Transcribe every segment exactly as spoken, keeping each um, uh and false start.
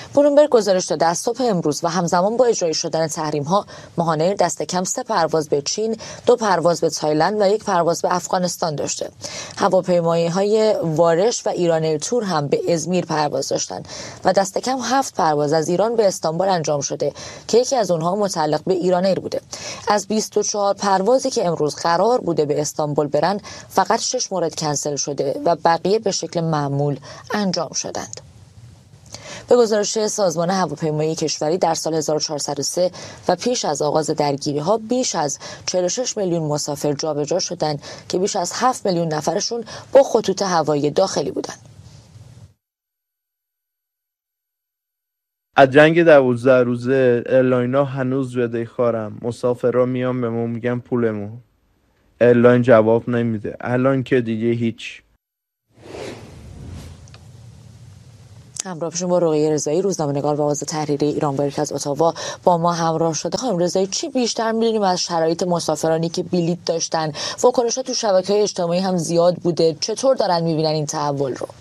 بلومبرگ گزارش داده از صبح امروز و همزمان با اجرای شدن تحریم‌ها ماهانر دست کم سه پرواز به چین، دو پرواز به تایلند و یک پرواز به افغانستان داشته. هواپیمایی‌های وارش و ایران ایر تور هم به ازمیر پرواز داشتند و دست کم هفت پرواز از ایران به استانبول انجام شده که یکی از اونها متعلق به ایران ایر بوده. از بیست و چهار پروازی که امروز قرار بوده به استانبول برن فقط شش مورد کنسل شده و بقیه به شکل معمول انجام شدند. به گزارش سازمان هواپیمایی کشوری در سال هزار و چهارصد و سه و پیش از آغاز درگیری‌ها بیش از چهل و شش میلیون مسافر جابجا شدند که بیش از هفت میلیون نفرشون با خطوط هوایی داخلی بودند. از جنگ دوازده روزه ایرلاینا هنوز بدهکارم. مسافرها میان به ما میگن پولمون. ایرلاین جواب نمیده. الان که دیگه هیچ. همراه پیشون با رقیه رضایی، روزنامه‌نگار و آواز تحریری ایران باریک از اتاوا با ما همراه شده. خانم رضایی، چی بیشتر می‌دونیم از شرایط مسافرانی که بلیط داشتن؟ واکنش‌ها تو شبکه‌های اجتماعی هم زیاد بوده. چطور دارن می‌بینن این تحول رو؟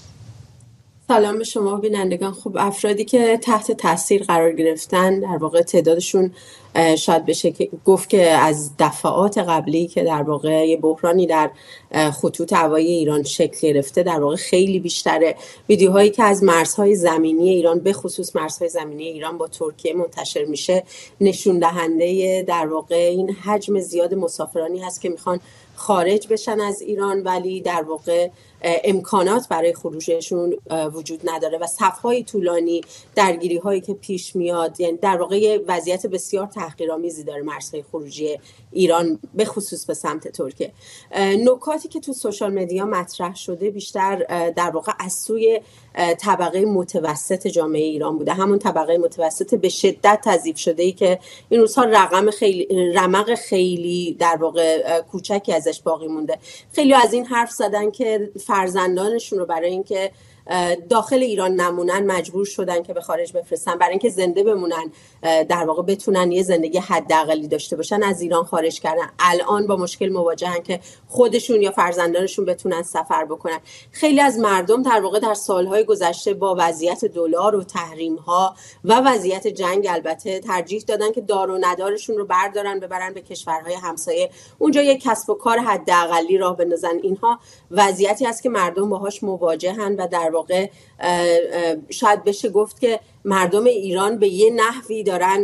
سلام به شما بینندگان. خب افرادی که تحت تاثیر قرار گرفتن در واقع تعدادشون شاید بشه که گفت که از دفعات قبلی که در واقع یه بحرانی در خطوط هوایی ایران شکل گرفته در واقع خیلی بیشتره. ویدیوهایی که از مرزهای زمینی ایران به خصوص مرزهای زمینی ایران با ترکیه منتشر میشه نشون دهنده در واقع این حجم زیاد مسافرانی هست که میخوان خارج بشن از ایران ولی در واقع امکانات برای خروجشون وجود نداره و صف‌های طولانی، درگیری هایی که پیش میاد، یعنی در واقع وضعیت بسیار تحقیرآمیزی داره مرزهای خروجی ایران به خصوص به سمت ترکیه. نکاتی که تو سوشال مدیا مطرح شده بیشتر در واقع از سوی طبقه متوسط جامعه ایران بوده، همون طبقه متوسط به شدت تضعیف شده ای که این روزها رقم خیلی رمق خیلی در واقع کوچکی ازش باقی مونده. خیلی از این حرف زدن که فرزندانشون رو برای اینکه داخل ایران نمونن مجبور شدن که به خارج بفرستن، برای اینکه زنده بمونن در واقع بتونن یه زندگی حداقلی داشته باشن از ایران خارج کردن. الان با مشکل مواجهن که خودشون یا فرزندانشون بتونن سفر بکنن. خیلی از مردم در واقع در سالهای گذشته با وضعیت دلار و تحریم‌ها و وضعیت جنگ البته ترجیح دادن که دار و ندارشون رو بردارن ببرن به کشورهای همسایه، اونجا یک کسب و کار حداقلی راه بندازن. اینها وضعیتی است که مردم باهاش مواجهن و در واقع شاید بشه گفت که مردم ایران به یه نحوی دارن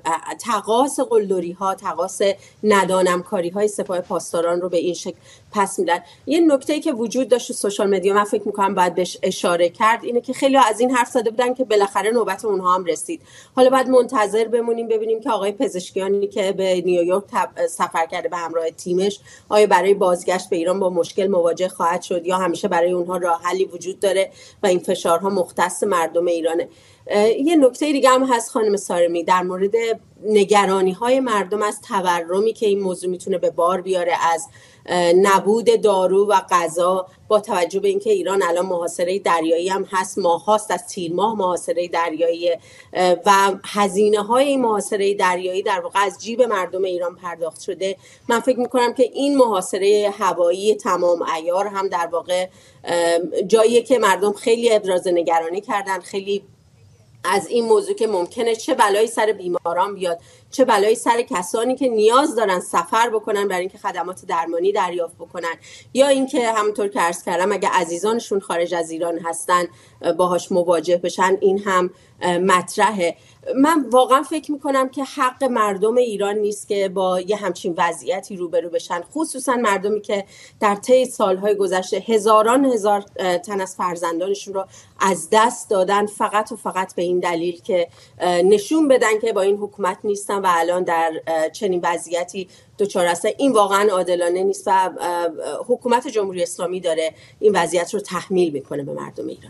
تقاص قلدری ها، تقاص ندانمکاری های سپاه پاسداران رو به این شکل پس میدن. یه نکته‌ای که وجود داشت تو سوشال مدیا من فکر میکنم باید بهش اشاره کرد اینه که خیلی از این حرف زده بودن که بالاخره نوبت اونها هم رسید. حالا باید منتظر بمونیم ببینیم که آقای پزشکیانی که به نیویورک سفر کرده به همراه تیمش آیا برای بازگشت به ایران با مشکل مواجه خواهد شد یا همیشه برای اونها راه حلی وجود داره و این فشارها مختص مردم ایرانه. یه نکته دیگه هم هست خانم سارمی در مورد نگرانی های مردم از تورمی که این موضوع میتونه به بار بیاره، از نبود دارو و غذا، با توجه به اینکه ایران الان محاصره دریایی هم هست، ماه هاست از تیر ماه محاصره دریایی و هزینه های این محاصره دریایی در واقع از جیب مردم ایران پرداخت شده. من فکر میکنم که این محاصره هوایی تمام عیار هم در واقع جاییه که مردم خیلی ابراز نگرانی کردن، خیلی از این موضوع که ممکنه چه بلایی سر بیماران بیاد، چه بلایی سر کسانی که نیاز دارن سفر بکنن برای اینکه خدمات درمانی دریافت بکنن، یا اینکه همونطور که عرض کردم اگه عزیزانشون خارج از ایران هستن باهاش مواجه بشن. این هم مطرحه. من واقعا فکر میکنم که حق مردم ایران نیست که با یه همچین وضعیتی روبرو بشن، خصوصا مردمی که در طی سالهای گذشته هزاران هزار تن از فرزندانشون رو از دست دادن فقط و فقط به این دلیل که نشون بدن که با این حکومت نیستن و الان در چنین وضعیتی دچار هستن. این واقعا عادلانه نیست و حکومت جمهوری اسلامی داره این وضعیت رو تحمیل میکنه به مردم ایران.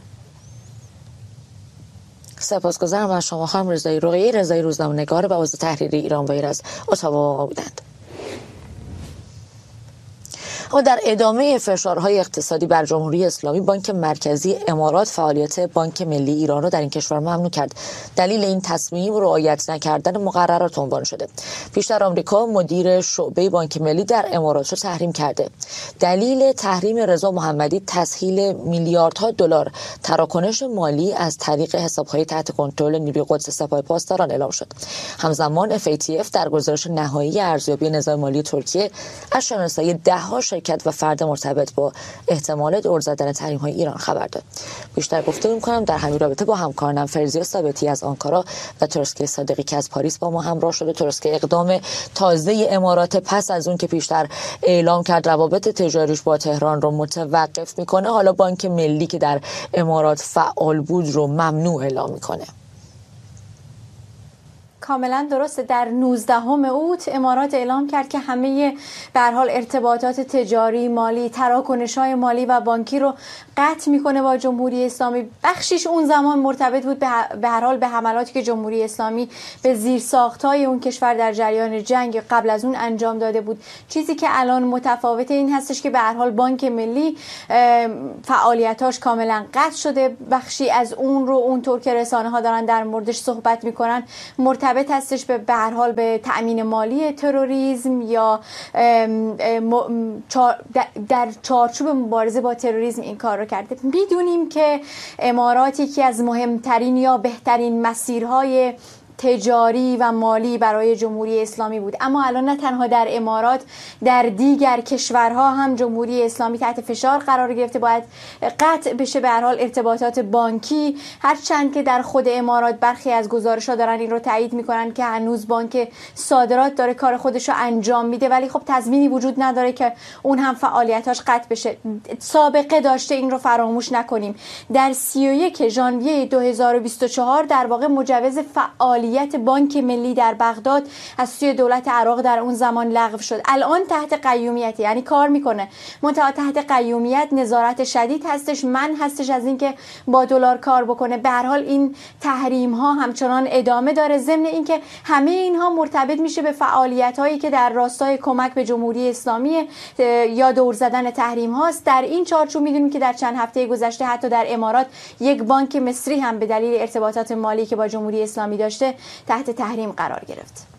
سپاسگزارم از شما خانم رضایی. رقیه رضایی، روزنامه‌نگار و آواز تحریری ایران بایر از اتاوا بودند. و در ادامه فشارهای اقتصادی بر جمهوری اسلامی، بانک مرکزی امارات فعالیت بانک ملی ایران را در این کشور ممنوع کرد. دلیل این تصمیم رعایت نکردن مقررات عنوان شده. پیشتر آمریکا مدیر شعبه بانک ملی در امارات را تحریم کرده. دلیل تحریم رضا محمدی تسهیل میلیاردها دلار تراکنش مالی از طریق حساب‌های تحت کنترل نیروی قدس سپاه پاسداران اعلام شد. همزمان اف ای تی اف در گزارش نهایی ارزیابی نظام مالی ترکیه از شناسایی ده‌ها شرکت و فرد مرتبط با احتمال دور زدن تحریم‌های ایران خبر داد. بیشتر گفتگو می‌کنم در همین رابطه با همکارانم فرزیا ثابتی از آنکارا و ترسکه صادقی که از پاریس با ما همراه شده. ترسکه، اقدام تازه امارات پس از اون که پیشتر اعلام کرد روابط تجاریش با تهران رو متوقف میکنه، حالا بانک ملی که در امارات فعال بود رو ممنوع اعلام میکنه. کاملا درسته. در نوزدهم اوت امارات اعلام کرد که همه به هر حال ارتباطات تجاری، مالی، تراکنش‌های مالی و بانکی رو قطع میکنه با جمهوری اسلامی. بخشیش اون زمان مرتبط بود به هر حال به حملاتی که جمهوری اسلامی به زیرساخت‌های اون کشور در جریان جنگ قبل از اون انجام داده بود. چیزی که الان متفاوت این هستش که به هر حال بانک ملی فعالیتاش کاملا قطع شده. بخشی از اون رو اونطور که رسانه‌ها دارن در موردش صحبت میکنن مرتبط هستش به به هر حال به تأمین مالی تروریسم یا در چارچوب مبارزه با تروریسم این کار رو کرده. میدونیم که امارات یکی از مهمترین یا بهترین مسیرهای تجاری و مالی برای جمهوری اسلامی بود، اما الان نه تنها در امارات، در دیگر کشورها هم جمهوری اسلامی تحت فشار قرار گرفته، باید قطع بشه به هر حال ارتباطات بانکی. هرچند که در خود امارات برخی از گزارش‌ها دارن این رو تایید میکنن که هنوز بانک صادرات داره کار خودش رو انجام میده، ولی خب تضمینی وجود نداره که اون هم فعالیتاش قطع بشه. سابقه داشته، این رو فراموش نکنیم. در سی و یک ژانویه دو هزار و بیست و چهار در واقع مجوز فعالیت بانک ملی در بغداد از سوی دولت عراق در اون زمان لغو شد. الان تحت قیومیت، یعنی کار میکنه، منتها تحت قیومیت، نظارت شدید هستش، من هستش از اینکه با دلار کار بکنه. به هر حال این تحریم ها همچنان ادامه داره، ضمن اینکه همه اینها مرتبط میشه به فعالیت هایی که در راستای کمک به جمهوری اسلامی یا دور زدن تحریم هاست. در این چارچوب میدونیم که در چند هفته گذشته حتی در امارات یک بانک مصری هم به دلیل ارتباطات مالی که با جمهوری اسلامی داشته تحت تحریم قرار گرفت.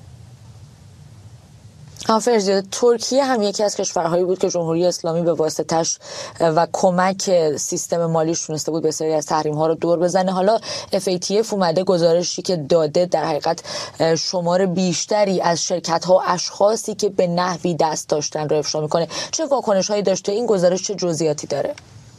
فرزیده، ترکیه هم یکی از کشورهایی بود که جمهوری اسلامی به واسطش و کمک سیستم مالیش تونسته بود به سری از تحریم ها رو دور بزنه. حالا اف ای تی اف اومده گزارشی که داده در حقیقت شمار بیشتری از شرکت ها و اشخاصی که به نحوی دست داشتن رو افشا میکنه. چه واکنش هایی داشته این گزارش، چه جزئیاتی داره؟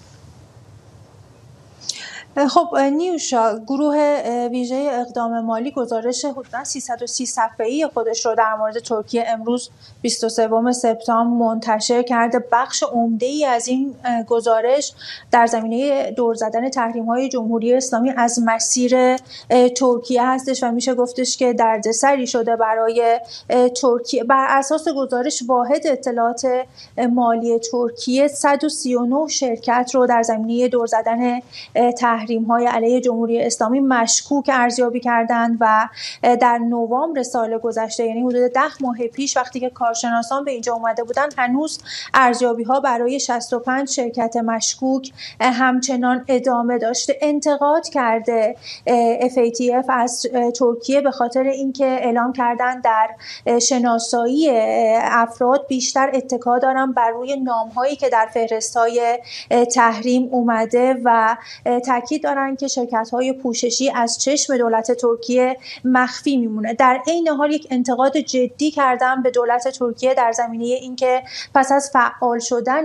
خب نیوشا، گروه ویژه اقدام مالی گزارش حدود سیصد و سی صفحه‌ای خودش رو در مورد ترکیه امروز بیست و سوم سپتامبر منتشر کرده. بخش عمده‌ای از این گزارش در زمینه دور زدن تحریم‌های جمهوری اسلامی از مسیر ترکیه هستش و میشه گفتش که دردسری شده برای ترکیه. بر اساس گزارش واحد اطلاعات مالی ترکیه صد و سی و نه شرکت رو در زمینه دور زدن تحریم تحریم‌های علیه جمهوری اسلامی مشکوک ارزیابی کردند و در نوامبر سال گذشته، یعنی حدود ده ماه پیش وقتی که کارشناسان به اینجا اومده بودن، هنوز ارزیابی‌ها برای شصت و پنج شرکت مشکوک همچنان ادامه داشته. انتقاد کرده اف ای تی اف از ترکیه به خاطر اینکه اعلام کردن در شناسایی افراد بیشتر اتکا دارن بر روی نام‌هایی که در فهرست‌های تحریم اومده و تاکید دارن که شرکت‌های پوششی از چشم دولت ترکیه مخفی میمونه. در عین حال یک انتقاد جدی کردن به دولت ترکیه در زمینه اینکه پس از فعال شدن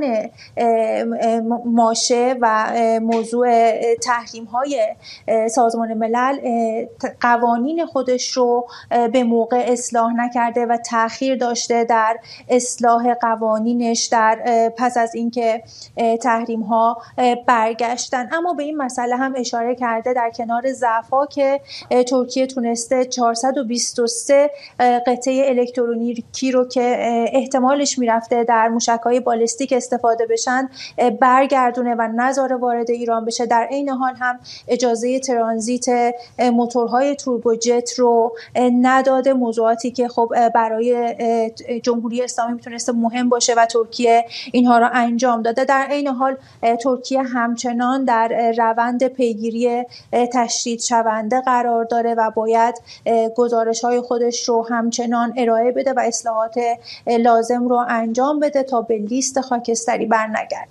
ماشه و موضوع تحریم‌های سازمان ملل قوانین خودش رو به موقع اصلاح نکرده و تأخیر داشته در اصلاح قوانینش در پس از اینکه تحریم‌ها برگشتن. اما به این مسئله هم اشاره کرده در کنار ضعف‌ها که ترکیه تونسته چهارصد و بیست و سه قطعه الکترونیکی رو که احتمالش میرفته در موشک‌های بالستیک استفاده بشن برگردونه و نذاره وارد ایران بشه. در عین حال هم اجازه ترانزیت موتورهای توربوجت رو نداده، موضوعاتی که خب برای جمهوری اسلامی میتونسته مهم باشه و ترکیه اینها رو انجام داده. در عین حال ترکیه همچنان در روند پیگیری تشدید شونده قرار داره و باید گزارش‌های خودش رو همچنان ارائه بده و اصلاحات لازم رو انجام بده تا به لیست خاکستری برنگرده.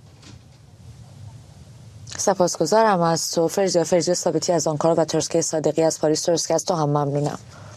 سپاسگزارم از تو فرزیا. فرزیا ثابتی از آنکارا و ترسکه صادقی از پاریس. ترسکه از تو هم ممنونم.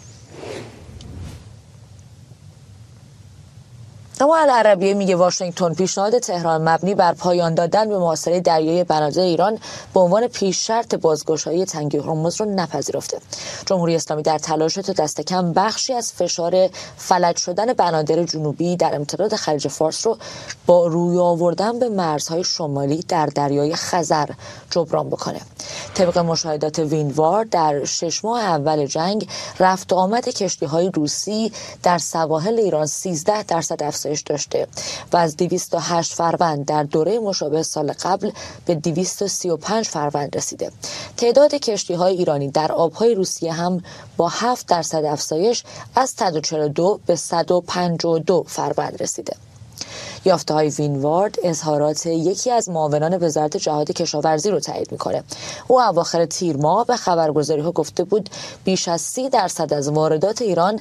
اما العربیه میگه واشنگتن پیشنهاد تهران مبنی بر پایان دادن به محاصره دریایی بنادر ایران به عنوان پیش شرط بازگشایی تنگه هرمز رو نپذیرفته. جمهوری اسلامی در تلاش تا دست کم بخشی از فشار فلج شدن بنادر جنوبی در امتداد خلیج فارس رو با روی آوردن به مرزهای شمالی در دریای خزر جبران بکنه. طبق مشاهدات وینوار در شش ماه اول جنگ رفت و آمد کشتی‌های روسی در سواحل ایران سیزده درصد افزایش داشته و از دویست و هشت فروند در دوره مشابه سال قبل به دویست و سی و پنج فروند رسیده. تعداد کشتی‌های ایرانی در آب‌های روسیه هم با هفت درصد افزایش از صد و چهل و دو به صد و پنجاه و دو فروند رسیده. یافته‌های وینوارد اظهارات یکی از معاونان وزارت جهاد کشاورزی رو تایید می‌کنه. او اواخر تیر ماه به خبرگزاری‌ها گفته بود بیش از سی درصد از واردات ایران